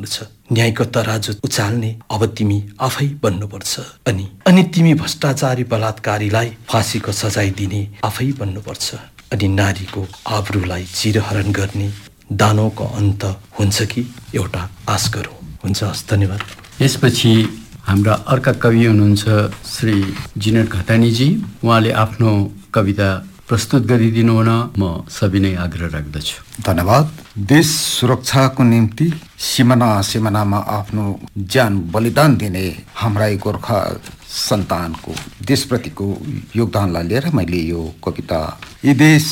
छ। न्यायको तराजु उचाल्ने अब तिमी आफै बन्नुपर्छ। अनि तिमी भ्रष्टाचारी बलात्कारीलाई फाँसीको सजाय दिने आफै बन्नुपर्छ। अनि नारीको आब्रुलाई चिरहरण गर्ने दानवको अन्त हुन्छ कि एउटा आश गरौँ। हुन्छ, हस्, धन्यवाद। यसपछि हाम्रा अर्का कवि हुनुहुन्छ श्री जिनेट घतानीजी। उहाँले आफ्नो कविता प्रस्तुत गरिदिनु हुन म सविनय आग्रह राख्दछु। धन्यवाद। देश सुरक्षाको निम्ति सिमानामा आफ्नो ज्यान बलिदान दिने हाम्रा गोर्खा सन्तानको देशप्रतिको योगदानलाई लिएर मैले यो कविता यी देश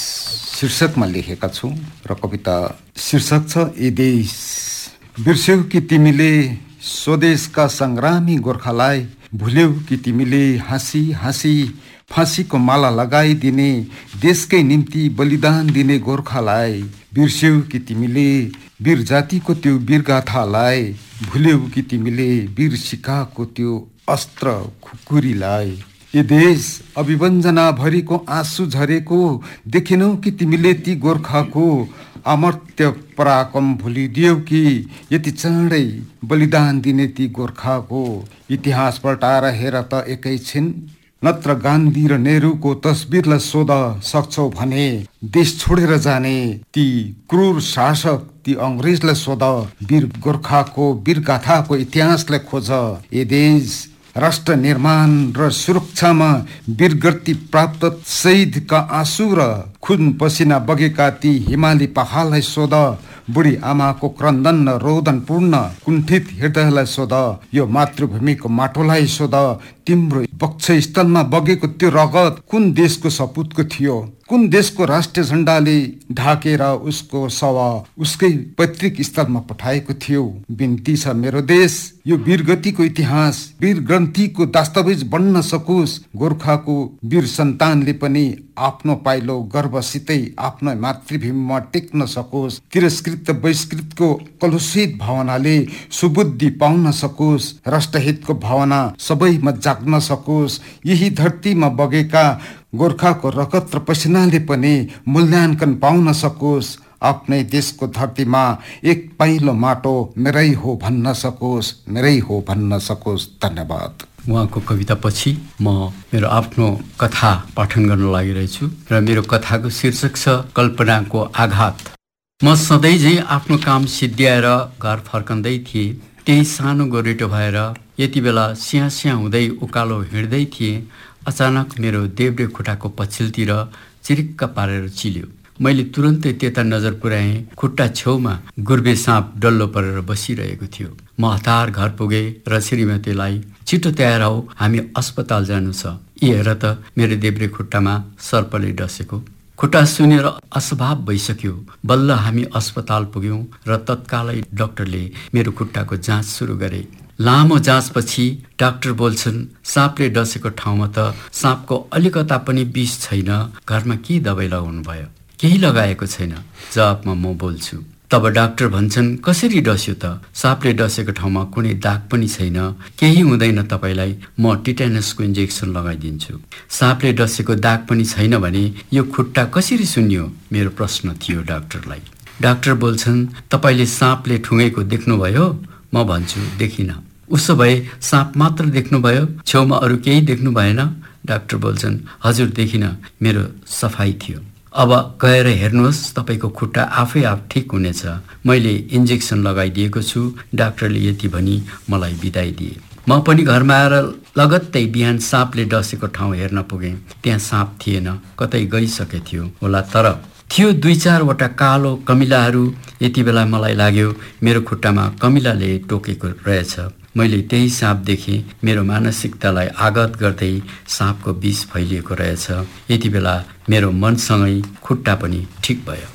शीर्षकमा लेखेका छु र कविता शीर्षक छ यी देश। बिर्स्यौ कि तिमीले स्वदेशका सङ्ग्रामी गोर्खालाई, भुल्यौ कि तिमीले हाँसी हाँसी फाँसीको माला लगाइदिने देशकै निम्ति बलिदान दिने गोर्खालाई, बिर्स्यौ कि तिमीले वीर जातिको त्यो वीरगाथालाई, भुल्यौ कि तिमीले वीर सिकाको त्यो अस्त्र खुकुरीलाई। यी देश अभिवञ्जना भरिको आँसु झरेको देखिनौ कि तिमीले ती गोर्खाको अमर्त्य पराक्रम भुलिदियौ कि यति चाँडै बलिदान दिने ती गोर्खाको इतिहास पल्टाएर हेर त एकैछिन, नत्र गान्धी र नेहरूको तस्बिरलाई सोध सक्छौ भने देश छोडेर जाने ती क्रूर शासक ती अङ्ग्रेजलाई सोध, वीर गोर्खाको वीरगाथाको इतिहासलाई खोज। ए देश राष्ट्र निर्माण र सुरक्षामा वीरगति प्राप्त शहीदका आँसु र खुन पसिना बगेका ती हिमाली पहाडलाई सोध, बुढी आमाको क्रन्दन र रोदनपूर्ण कुण्ठित हृदयलाई सोध, यो मातृभूमिको माटोलाई सोध, तिम्रो वक्षस्थलमा बगेको त्यो रगत कुन देशको सपुतको थियो, कुन देशको राष्ट्रिय झण्डाले ढाकेर उसको शव उसकै पैतृक स्थलमा पठाएको थियो। बिन्ती छ मेरो देश, यो वीरगतिको इतिहास वीर ग्रन्थीको दस्तावेज बन्न सकोस्, गोर्खाको वीर सन्तानले पनि आफ्नो पाइलो गर्वसितै आफ्नो मातृभूमिमा टेक्न सकोस्, तिरस्कृत बहिष्कृतको कलुषित भावनाले सुबुद्धि पाउन सकोस्, राष्ट्रहितको भावना सबैमा जाग्न सकोस्। यही धरतीमा बगेका गोर्खाको रगत र पसिनाले पनि मूल्याङ्कन पाउन सकोस्, आफ्नै देशको धरतीमा एक पाइलो माटो मेरै हो भन्न सकोस्, मेरै हो भन्न सकोस्। धन्यवाद। उहाँको कवितापछि म मेरो आफ्नो कथा पाठन गर्न लागिरहेछु र मेरो कथाको शीर्षक छ कल्पनाको आघात। म सधैँ झै आफ्नो काम सिद्ध्याएर घर फर्कँदै थिएँ। त्यही सानो गोरेटो भएर यति बेला स्याहाँ हुँदै उकालो हिँड्दै थिएँ। अचानक मेरो देब्रे खुट्टाको पछिल्तिर चिरिक्क पारेर चिल्यो। मैले तुरन्तै त्यता नजर पुर्याएँ। खुट्टा छेउमा गुर्बे साँप डल्लो परेर बसिरहेको थियो। म हतार घर पुगेँ र श्रीमतीलाई छिटो तयार हौ, हामी अस्पताल जानु छ। हेर त मेरो देब्रे खुट्टामा सर्पले डसेको। खुट्टा सुनेर असभाव भइसक्यो। बल्ल हामी अस्पताल पुग्यौं र तत्कालै डाक्टरले मेरो खुट्टाको जाँच सुरु गरे। लामो जाँचपछि डाक्टर बोल्छन् साँपले डसेको ठाउँमा त साँपको अलिकता पनि विष छैन, घरमा के दबाई लगाउनु भयो? केही लगाएको छैन, जवाबमा म बोल्छु। तब डाक्टर भन्छन् कसरी डस्यो त? साँपले डसेको ठाउँमा कुनै दाग पनि छैन, केही हुँदैन, तपाईलाई म टिटेनसको इन्जेक्सन लगाइदिन्छु। साँपले डसेको दाग पनि छैन भने यो खुट्टा कसरी सुन्नियो? मेरो प्रश्न थियो डाक्टरलाई। डाक्टर बोल्छन् तपाईले साँपले ठुङ्गेको देख्नुभयो? म भन्छु देखिन। उसो भए साँप मात्र देख्नुभयो, छेउमा अरू केही देख्नु भएन? डाक्टर बोल्छन् हजुर देखिन, मेरो सफाई थियो। अब गएर हेर्नुहोस्, तपाईको खुट्टा आफै ठिक हुनेछ। मैले इन्जेक्सन लगाइदिएको छु। डाक्टरले यति भनी मलाई बिदाई दिए। म पनि घरमा आएर लगत्तै बिहान साँपले डसेको ठाउँ हेर्न पुगेँ। त्यहाँ साँप थिएन, कतै गइसके थियो होला। तर थियो 2-4वटा कालो कमिलाहरू। यति बेला मलाई लाग्यो मेरो खुट्टामा कमिलाले टोकेको रहेछ। मैले त्यही साँप देखेँ। मेरो मानसिकतालाई आघात गर्दै साँपको विष फैलिएको रहेछ। यति बेला मेरो मनसँगै खुट्टा पनि ठिक भयो।